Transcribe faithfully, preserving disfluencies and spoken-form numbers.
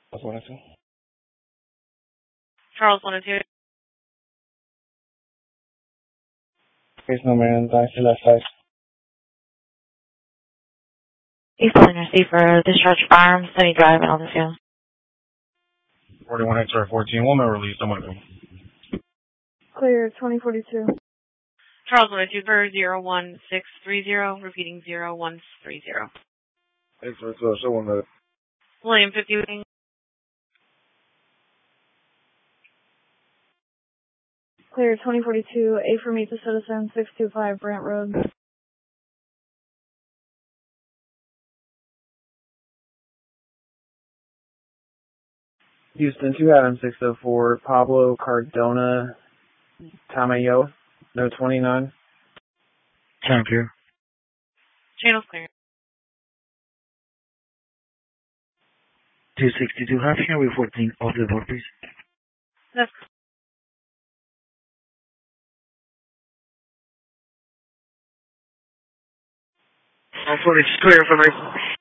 Charles one and two. Charles one and two. Case number and nine to left side. He's calling receipt for discharge firearms, so he driving on the field. forty-one X R fourteen, woman released. I'm gonna go. Clear, twenty forty-two. Charles one and two for zero one six three zero, repeating zero one three zero. X R twelve, show one minute. William fifty Wing. Clear, twenty forty-two. A for Meet the Citizen, six two five Brant Road. Houston, two Adam six oh four, Pablo Cardona Tamayo, no twenty-nine. Thank you. Channel's clear. two sixty-two, have Henry fourteen off the board, please. That's Also, it's clear for my